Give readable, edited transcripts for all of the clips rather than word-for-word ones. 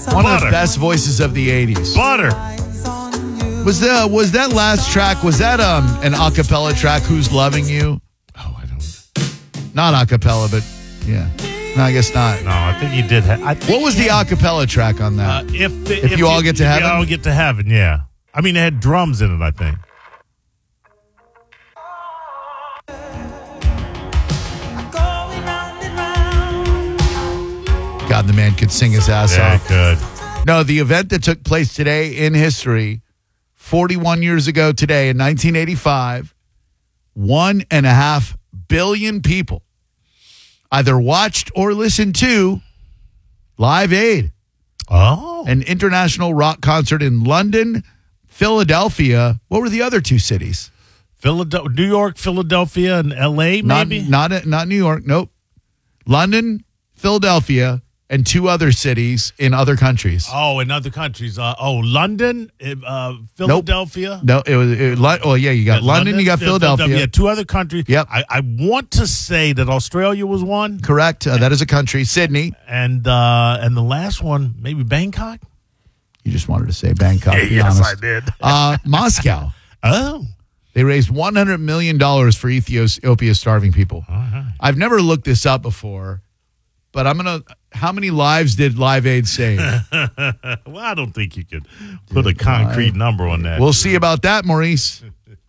One of the best voices of the 80s. Butter. Was that last track, was that an a cappella track, Who's Loving You? Oh, I don't. Not a cappella, but yeah. No, I guess not. No, I think he did. What was the a cappella track on that? If You All Get to Heaven? If You All Get to Heaven, yeah. I mean, it had drums in it, I think. God, the man could sing his ass Yeah, off. he could. No, the event that took place today in history, 41 years ago today in 1985, 1.5 billion people either watched or listened to Live Aid, Oh. an international rock concert in London, Philadelphia. What were the other two cities? New York, Philadelphia, and L.A., maybe? Not New York. Nope. London, Philadelphia, and two other cities in other countries. Oh, in other countries. London, Philadelphia. No, you got London, you got Philadelphia. Two other countries. Yep. I want to say that Australia was one. Correct. That is a country. Sydney. And the last one, maybe Bangkok? You just wanted to say Bangkok. Yeah, be yes, honest. I did. Moscow. Oh. They raised $100 million for Ethiopia's starving people. Uh-huh. I've never looked this up before, but how many lives did Live Aid save? Well, I don't think you could put a concrete number on that. We'll see about that, Maurice.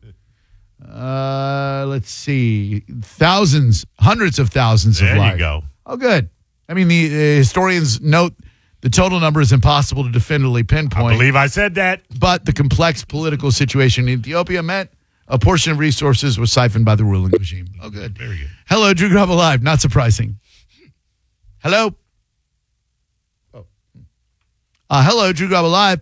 Let's see. Hundreds of thousands of lives. There you go. Oh, good. I mean, the historians note the total number is impossible to definitively pinpoint. I believe I said that. But the complex political situation in Ethiopia meant a portion of resources was siphoned by the ruling regime. Oh, good. Very good. Hello, Drew Garabo Live. Not surprising. Hello. Hello, Drew Garabo Live.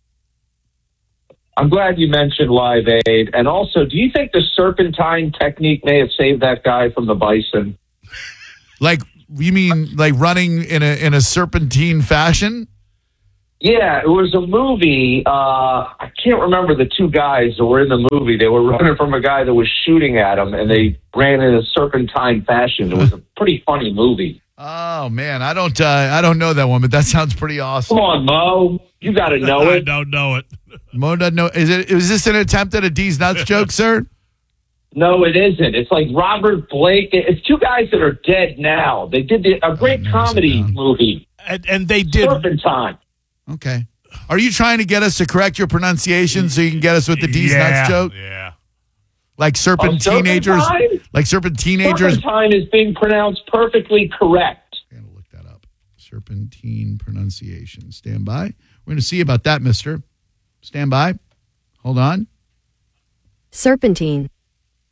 I'm glad you mentioned Live Aid. And also, do you think the serpentine technique may have saved that guy from the bison? Like, you mean like running in a serpentine fashion? Yeah, it was a movie. I can't remember the two guys that were in the movie. They were running from a guy that was shooting at them, and they ran in a serpentine fashion. It was a pretty funny movie. Oh man, I don't know that one, but that sounds pretty awesome. Come on, Mo, you got to know it. I don't know it. Mo doesn't know. Is this an attempt at a D's Nuts joke, sir? No, it isn't. It's like Robert Blake. It's two guys that are dead now. They did a great comedy movie. And they did. Serpentine. Okay. Are you trying to get us to correct your pronunciation so you can get us with the D's Nuts joke? Yeah. Like teenagers? Like teenagers? Serpentine is being pronounced perfectly correct. I'm going to look that up. Serpentine pronunciation. Stand by. We're going to see about that, mister. Stand by. Hold on. Serpentine.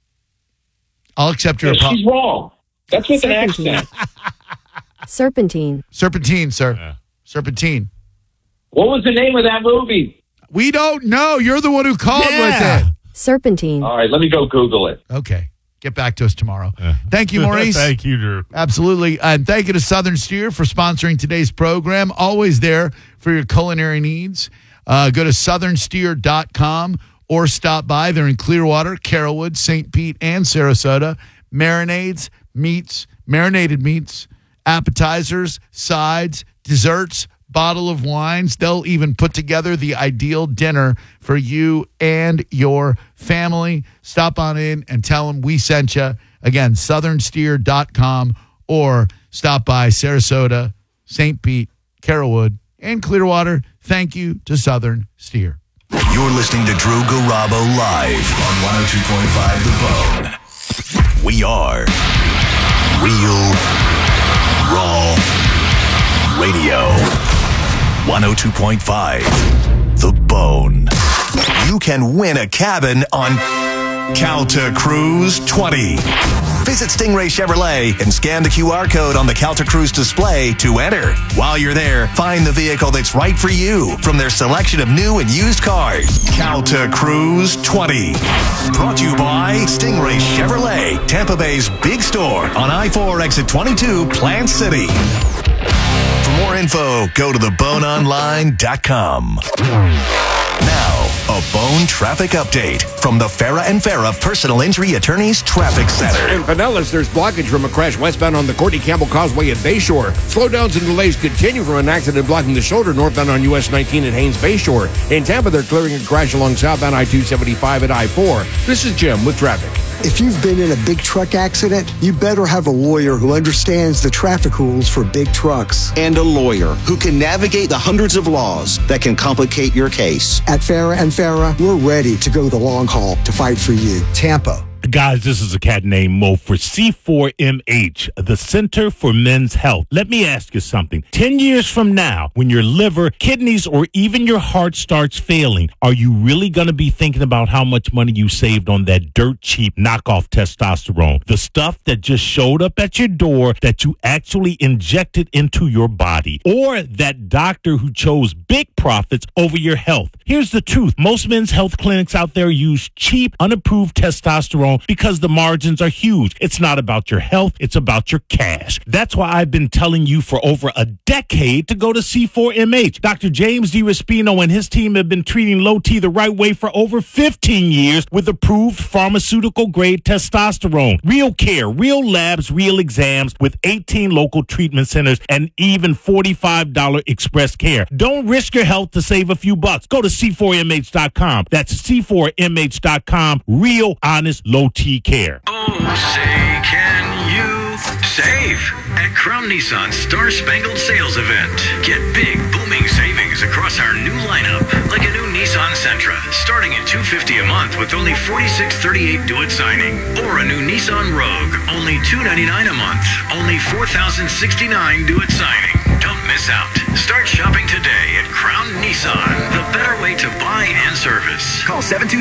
I'll accept your She's wrong. That's with an accent. Serpentine. Serpentine, sir. Yeah. Serpentine. What was the name of that movie? We don't know. You're the one who called with it. Serpentine. All right, let me go Google it. Okay. Get back to us tomorrow. Thank you, Maurice. Thank you, Drew. Absolutely. And thank you to Southern Steer for sponsoring today's program. Always there for your culinary needs. Go to southernsteer.com or stop by. They're in Clearwater, Carrollwood, St. Pete, and Sarasota. Marinades, meats, marinated meats, appetizers, sides, desserts, bottle of wines. They'll even put together the ideal dinner for you and your family. Stop on in and tell them we sent you. Again, southernsteer.com or stop by Sarasota, St. Pete, Carrollwood, and Clearwater. Thank you to Southern Steer. You're listening to Drew Garabo live on 102.5 The Bone. We are Real Raw Radio. 102.5 The Bone. You can win a cabin on Calta Cruise 20. Visit Stingray Chevrolet and scan the QR code on the Calta Cruise display to enter. While you're there, find the vehicle that's right for you from their selection of new and used cars. Calta Cruise 20. Brought to you by Stingray Chevrolet, Tampa Bay's big store on I-4 exit 22, Plant City. For more info, go to theboneonline.com. Now, a Bone traffic update from the Farah and Farah Personal Injury Attorneys Traffic Center. In Pinellas, there's blockage from a crash westbound on the Courtney Campbell Causeway at Bayshore. Slowdowns and delays continue from an accident blocking the shoulder northbound on US 19 at Haynes Bayshore. In Tampa, they're clearing a crash along southbound I-275 at I-4. This is Jim with traffic. If you've been in a big truck accident, you better have a lawyer who understands the traffic rules for big trucks. And a lawyer who can navigate the hundreds of laws that can complicate your case. At Farah and Farah, we're ready to go the long haul to fight for you. Tampa. Guys, this is a cat named Mo for C4MH, the Center for Men's Health. Let me ask you something. 10 years from now, when your liver, kidneys, or even your heart starts failing, are you really going to be thinking about how much money you saved on that dirt cheap knockoff testosterone? The stuff that just showed up at your door that you actually injected into your body. Or that doctor who chose big profits over your health. Here's the truth. Most men's health clinics out there use cheap, unapproved testosterone because the margins are huge. It's not about your health. It's about your cash. That's why I've been telling you for over a decade to go to C4MH. Dr. James D. Raspino and his team have been treating low T the right way for over 15 years with approved pharmaceutical-grade testosterone. Real care, real labs, real exams with 18 local treatment centers and even $45 express care. Don't risk your health to save a few bucks. Go to C4MH.com. That's C4MH.com. Real, honest, low T care. Oh, say, can you save at Crown Nissan's Star Spangled Sales Event? Get big, booming savings across our new lineup, like a new Nissan Sentra, starting at $250 a month with only $46.38 due at signing, or a new Nissan Rogue, only $299 a month, only $4,069 due at signing. Don't miss out. Start shopping today at Crown Nissan, the better way to buy and service. Call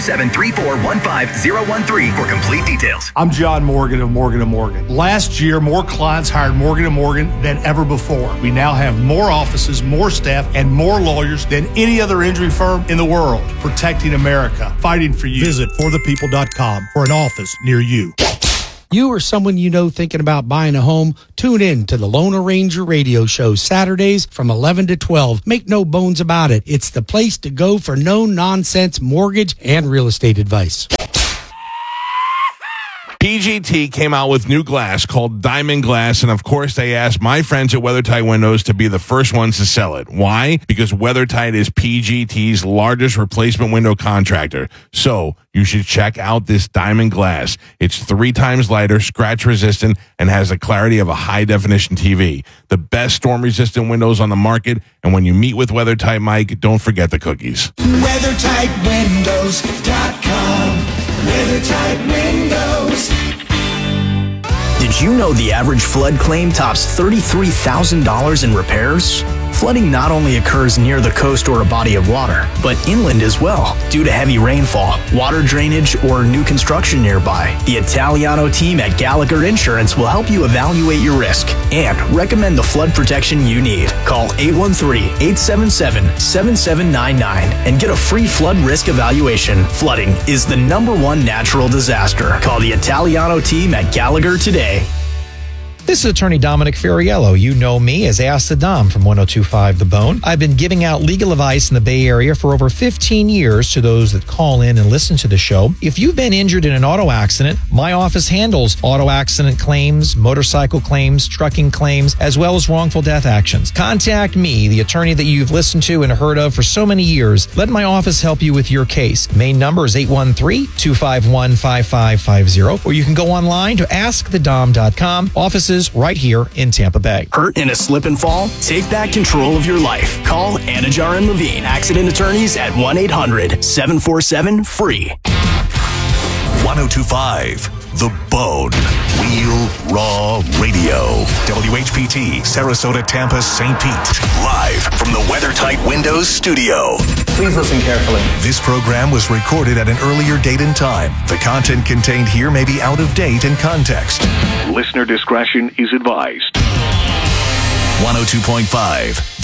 727-3415-013 for complete details. I'm John Morgan of Morgan & Morgan. Last year, more clients hired Morgan & Morgan than ever before. We now have more offices, more staff, and more lawyers than any other injury firm in the world. Protecting America. Fighting for you. Visit forthepeople.com for an office near you. You or someone you know thinking about buying a home, tune in to the Loner Ranger radio show Saturdays from 11 to 12. Make no bones about it. It's the place to go for no-nonsense mortgage and real estate advice. PGT came out with new glass called Diamond Glass, and of course they asked my friends at WeatherTight Windows to be the first ones to sell it. Why? Because WeatherTight is PGT's largest replacement window contractor. So you should check out this Diamond Glass. It's 3 times lighter, scratch resistant, and has the clarity of a high definition TV. The best storm resistant windows on the market, and when you meet with WeatherTight Mike, don't forget the cookies. WeatherTightWindows.com. WeatherTight Windows. Did you know the average flood claim tops $33,000 in repairs? Flooding not only occurs near the coast or a body of water, but inland as well, due to heavy rainfall, water drainage, or new construction nearby. The Italiano team at Gallagher Insurance will help you evaluate your risk and recommend the flood protection you need. Call 813-877-7799 and get a free flood risk evaluation. Flooding is the #1 natural disaster. Call the Italiano team at Gallagher today. This is attorney Dominic Ferriello. You know me as Ask the Dom from 102.5 The Bone. I've been giving out legal advice in the Bay Area for over 15 years to those that call in and listen to the show. If you've been injured in an auto accident, my office handles auto accident claims, motorcycle claims, trucking claims, as well as wrongful death actions. Contact me, the attorney that you've listened to and heard of for so many years. Let my office help you with your case. Main number is 813-251-5550, or you can go online to askthedom.com. Offices right here in Tampa Bay. Hurt in a slip and fall? Take back control of your life. Call Anajar and Levine, accident attorneys at 1-800-747-FREE. 102.5 The Bone. Real Raw Radio. WHPT, Sarasota, Tampa, St. Pete. Live from the WeatherTight Windows studio. Please listen carefully. This program was recorded at an earlier date and time. The content contained here may be out of date in context. Listener discretion is advised. 102.5